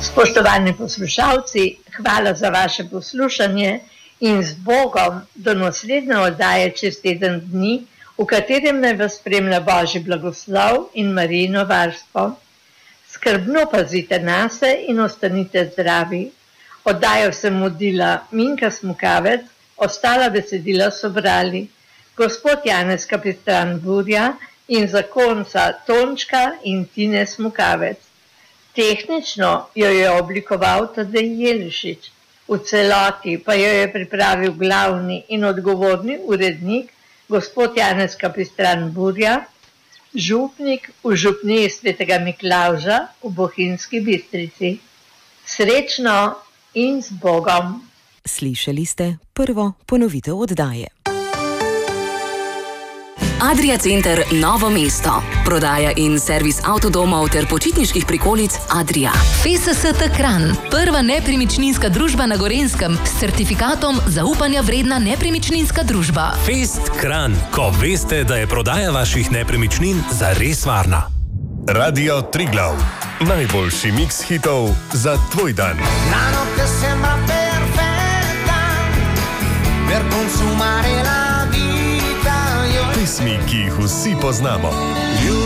Spoštovani poslušalci, hvala za vaše poslušanje in z Bogom do naslednje oddaje čez teden dni, v katerem naj vas spremlja Božji blagoslov in Marijino varstvo. Skrbno pazite nase in ostanite zdravi. Oddajo sem vodila Minka Smukavec, ostala besedila so brali gospod Janez Kapistran Burja in zakonca Tončka in Tine Smukavec. Tehnično jo je oblikoval Tadej Jelišič, v celoti pa jo je pripravil glavni in odgovorni urednik gospod Janez Kapistran Burja, župnik v župniji Svetega Miklavža v Bohinjski Bistrici. Srečno in z Bogom! Slišali ste prvo ponovitev oddaje. Adria Center Novo mesto. Prodaja in servis avtodomov ter počitniških prikolic Adria. FSST Kranj, prva nepremičninska družba na Gorenjskem s certifikatom zaupanja vredna nepremičninska družba. Fest Kranj, ko veste, da je prodaja vaših nepremičnin zares varna. Radio Triglav, najboljši miks hitov za tvoj dan. La notte sembra perfetta per consumare la vita. Pesmi, ki jih vsi poznamo.